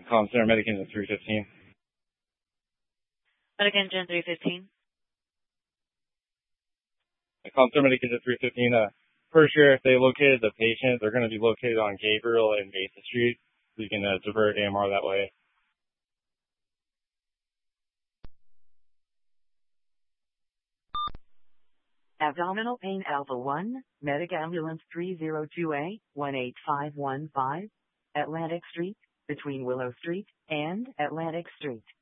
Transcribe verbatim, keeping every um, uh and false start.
Calm Center Medic Engine three fifteen. Medic Engine three fifteen. Calm Center Medic Engine three fifteen. Uh, for sure, if they located the patient, they're going to be located on Gabriel and Mesa Street. So you can uh, divert A M R that way. Abdominal pain Alpha one, Medic Ambulance three zero two A, one eight five one five, Atlantic Street, between Willow Street and Atlantic Street.